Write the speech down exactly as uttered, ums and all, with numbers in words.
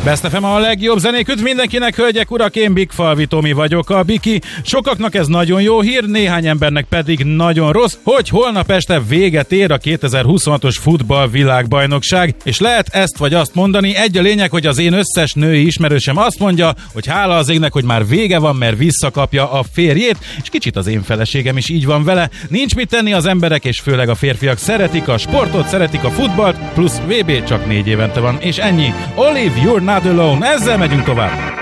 Best ef em a legjobb zenék, üdv mindenkinek, hölgyek, urak, én Bigfalvi Tomi vagyok, a Biki. Sokaknak ez nagyon jó hír, néhány embernek pedig nagyon rossz, hogy holnap este véget ér a kétezer-huszonhatos futball világbajnokság, és lehet ezt vagy azt mondani, egy a lényeg, hogy az én összes női ismerősem azt mondja, hogy hála az égnek, hogy már vége van, mert visszakapja a férjét, és kicsit az én feleségem is így van vele. Nincs mit tenni, az emberek és főleg a férfiak szeretik a sportot, szeretik a futballt, plusz vé bé csak négy évente van, és ennyi. Olive, you're not alone. Ezzel megyünk tovább.